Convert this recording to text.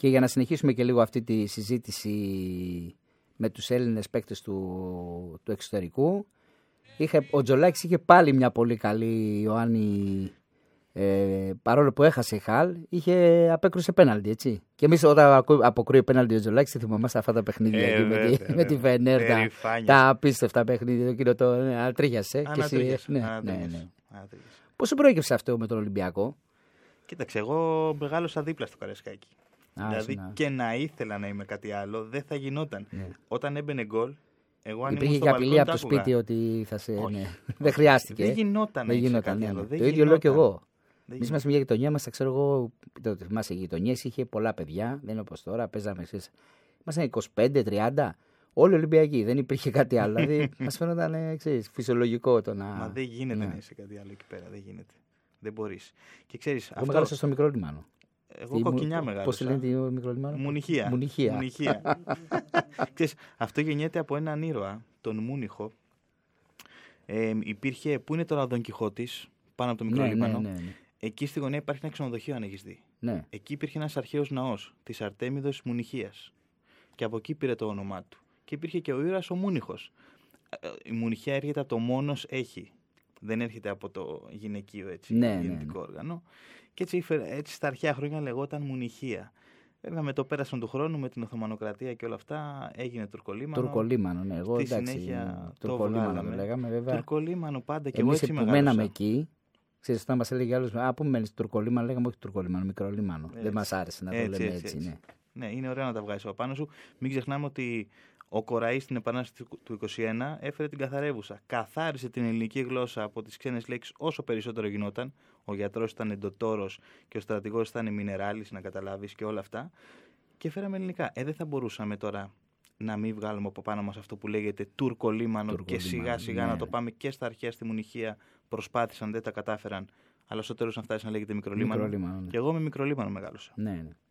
Και για να συνεχίσουμε και λίγο αυτή τη συζήτηση με τους Έλληνες παίκτες του εξωτερικού, ο Τζολάκης είχε πάλι μια πολύ καλή Ιωάννη. Παρόλο που έχασε η Χαλ, απέκρουσε πέναλτι, έτσι. Και εμείς όταν αποκρούει πέναλτι ο Τζολάκης, θυμόμαστε αυτά τα παιχνίδια με τη Φενέρ, τα απίστευτα παιχνίδια, το τρίχιασε. Πώς σου προέκυψε αυτό με τον Ολυμπιακό? Κοίταξε, εγώ μεγάλωσα δίπλα στο Καραϊσκάκι. Δηλαδή και να ήθελα να είμαι κάτι άλλο, δεν θα γινόταν. Όταν έμπαινε γκολ, εγώ αν υπήρχε και απειλή από το σπίτι ότι θα σε. Δεν χρειάστηκε. Δεν γινόταν. Το ίδιο λέω κι εγώ. Εμείς είμαστε μια γειτονιά, ξέρω εγώ, θυμάσαι, οι γειτονιές είχε πολλά παιδιά, δεν είναι όπως τώρα, παίζαμε εσείς. Ήμασταν 25-30, όλοι Ολυμπιακοί, δεν υπήρχε κάτι άλλο. Δηλαδή μας φαίνονταν φυσιολογικό το να. Μα δεν γίνεται να είσαι κάτι άλλο εκεί πέρα, δεν γίνεται. Δεν μπορείς. Και ξέρεις, εγώ μεγάλωσα στο μικρό λιμάνο. Εγώ κοκκινιά μεγάλωσα. Πώς λένε το μικρό λιμάνο? Μουνιχία. Ξέρεις, αυτό γεννιέται από έναν ήρωα, τον Μούνιχο. Υπήρχε, πού είναι τώρα ο Δον Κιχώτης, πάνω από το μικρό λιμάνο. Ναι. Εκεί στη γωνία υπάρχει ένα ξενοδοχείο, αν έχεις δει. Ναι. Εκεί υπήρχε ένας αρχαίος ναός της Αρτέμιδος Μουνιχίας. Και από εκεί πήρε το όνομά του. Και υπήρχε και ο ήρωας ο Μούνιχος. Η Μουνιχία έρχεται από το μόνος έχει. Δεν έρχεται από το γυναικείο γεννητικό όργανο. Και έτσι στα αρχαία χρόνια λεγόταν Μουνιχία. Βέβαια με το πέρασμα του χρόνου, με την Οθωμανοκρατία και όλα αυτά, έγινε Τουρκολίμανο. Τουρκολίμανο, ναι. Εγώ στη συνέχεια Τουρκολίμανο το λέγαμε, βέβαια. Τουρκολίμανο πάντα και εμείς εγώ έτσι μεγάλωσα. Μέναμε εκεί. Ξέρεις, όταν μας έλεγε άλλος, πού μένεις Τουρκολίμανο, λέγαμε όχι Τουρκολίμανο, μικρό λίμανο. Δεν μας άρεσε να το λέμε έτσι. Ναι, είναι ωραίο να τα βγάζεις από πάνω σου. Μην ξεχνάμε ότι ο Κοραής στην Επανάσταση του 1921 έφερε την καθαρεύουσα. Καθάρισε την ελληνική γλώσσα από τις ξένες λέξεις όσο περισσότερο γινόταν. Ο γιατρός ήταν εντοτόρος και ο στρατηγός ήταν μινεράλης, να καταλάβεις, και όλα αυτά. Και φέραμε ελληνικά. Δεν θα μπορούσαμε τώρα να μην βγάλουμε από πάνω μας αυτό που λέγεται Τουρκολίμανο και σιγά σιγά να το πάμε και στα αρχαία στη Μουνιχία. Προσπάθησαν, δεν τα κατάφεραν. Αλλά στο τέλος να φτάσει να λέγεται Μικρολίμανο. Και εγώ με Μικρολίμανο μεγάλωσα. Ναι.